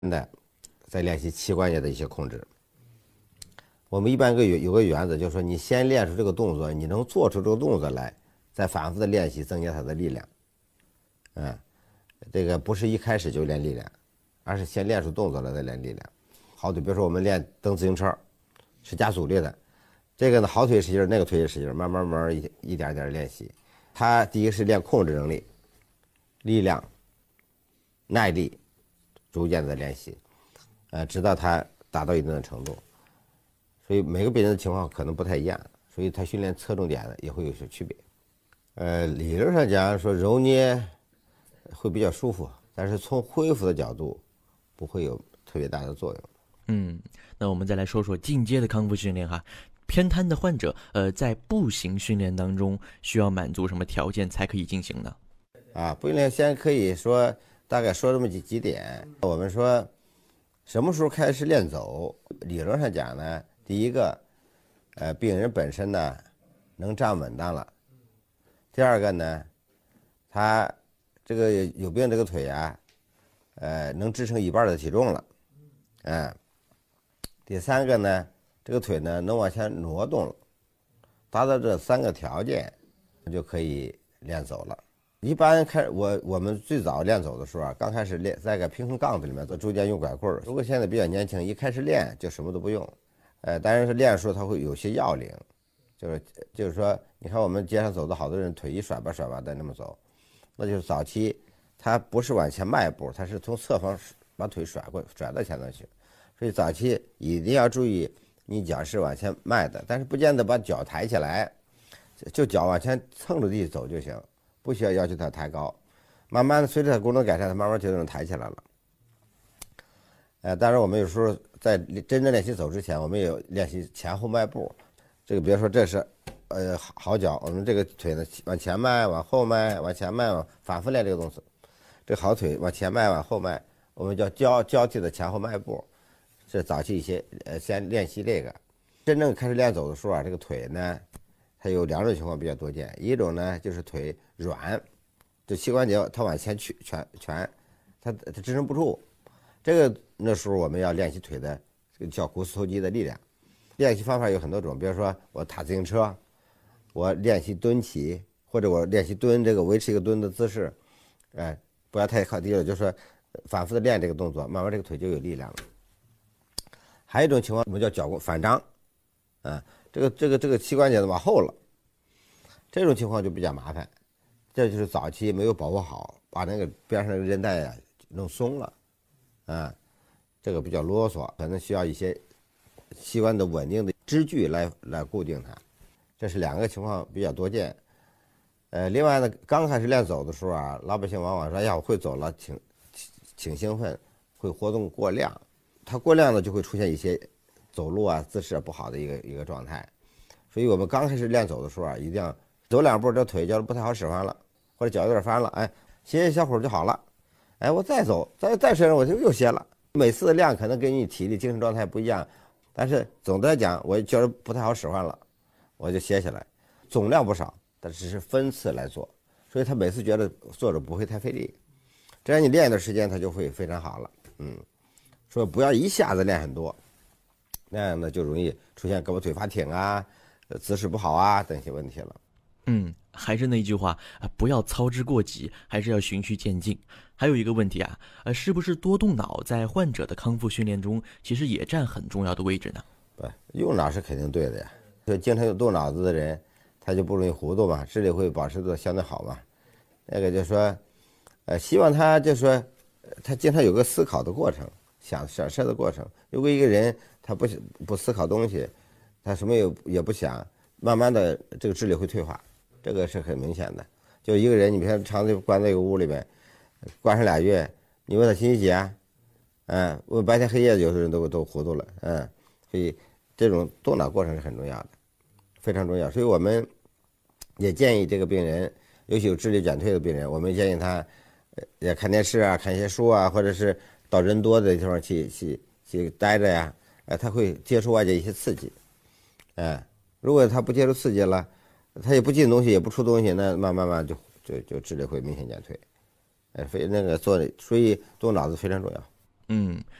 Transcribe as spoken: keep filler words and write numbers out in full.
的在练习膝关节的一些控制。我们一般有个有个原则，就是说你先练出这个动作，你能做出这个动作来，再反复的练习，增加它的力量。嗯，这个不是一开始就练力量，而是先练出动作来再练力量。好腿，比如说我们练蹬自行车，是加阻力的，这个呢好腿使劲，那个腿也使劲，慢慢慢慢一一点点练习。它第一个是练控制能力、力量、耐力，逐渐的练习，呃，直到它达到一定的程度。所以每个病人的情况可能不太一样，所以他训练侧重点的也会有些区别。呃，理论上讲说揉捏会比较舒服，但是从恢复的角度不会有特别大的作用。 嗯，那我们再来说说进阶的康复训练哈。偏瘫的患者，呃，在步行训练当中需要满足什么条件才可以进行呢？ 啊，步行练先可以说大概说这么几几点。我们说什么时候开始练走？理论上讲呢，第一个，呃，病人本身呢能站稳当了。第二个呢，他这个有病这个腿啊，呃，能支撑一半的体重了。嗯。第三个呢，这个腿呢能往前挪动了，达到这三个条件，就可以练走了。一般开我我们最早练走的时候啊，刚开始练在个平衡杠子里面，逐渐用拐棍儿。如果现在比较年轻，一开始练就什么都不用，呃，当然是练的时候它会有些要领，就是就是说，你看我们街上走的好多人腿一甩吧甩吧的那么走，那就是早期他不是往前迈步，他是从侧方把腿甩过甩到前头去。所以早期一定要注意，你脚是往前迈的，但是不见得把脚抬起来，就脚往前蹭着地走就行，不需要要求它抬高。慢慢的，随着它功能改善，它慢慢就能抬起来了。呃，当然我们有时候在真正练习走之前，我们也有练习前后迈步。这个比如说这是呃好脚，我们这个腿呢往前迈、往后迈、往前迈，往反复练这个动作。这好腿往前迈、往后迈，我们叫交交替的前后迈步。是早期一些呃先练习这个，真正开始练走的时候啊，这个腿呢，它有两种情况比较多见。一种呢就是腿软，就膝关节它往前去全全，它它支撑不住。这个那时候我们要练习腿的这个叫股四头肌的力量。练习方法有很多种，比如说我踏自行车，我练习蹲起，或者我练习蹲这个维持一个蹲的姿势，哎，不要太靠地了，就是说反复的练这个动作，慢慢这个腿就有力量了。还有一种情况，我们叫脚弓反张，啊，这个这个这个膝关节往后了，这种情况就比较麻烦，这就是早期没有保护好，把那个边上那个韧带啊弄松了，啊，这个比较啰嗦，可能需要一些膝关的稳定的支具来来固定它，这是两个情况比较多见。呃，另外呢，刚开始练走的时候啊，老百姓往往说：“哎呀，我会走了，挺挺兴奋，会活动过量。”它过量呢，就会出现一些走路啊姿势不好的一个一个状态，所以我们刚开始练走的时候啊，一定要走两步，这腿脚不太好使唤了，或者脚有点翻了，哎，歇一小会儿就好了，哎，我再走，再再睡上我就又歇了。每次的量可能跟你体力、精神状态不一样，但是总的来讲，我觉得不太好使唤了，我就歇下来，总量不少，但只是分次来做，所以他每次觉得做着不会太费力，这样你练一段时间，他就会非常好了，嗯。说不要一下子练很多，那样呢就容易出现胳膊腿发挺啊、姿势不好啊等一些问题了。 嗯，还是那句话啊，不要操之过急，还是要循序渐进。还有一个问题啊，呃，是不是多动脑在患者的康复训练中，其实也占很重要的位置呢？ 不，用脑是肯定对的呀。就经常有动脑子的人，他就不容易糊涂嘛，智力会保持的相对好嘛。那个就说，呃，希望他就说，他经常有个思考的过程。想想事的过程，如果一个人他不不思考东西，他什么也也不想，慢慢的这个智力会退化，这个是很明显的。就一个人，你比如说长期关在一个屋里面，关上俩月，你问他信息几啊？嗯，问白天黑夜，有的人都都糊涂了，嗯，所以这种动脑过程是很重要的，非常重要。所以我们也建议这个病人，尤其有智力减退的病人，我们建议他也看电视啊，看一些书啊，或者是到人多的地方去去去待着呀，哎，他会接触外界一些刺激，哎，如果他不接触刺激了，他也不进东西，也不出东西，那慢慢慢就就就智力会明显减退，哎，所以那个做，所以动脑子非常重要。 嗯，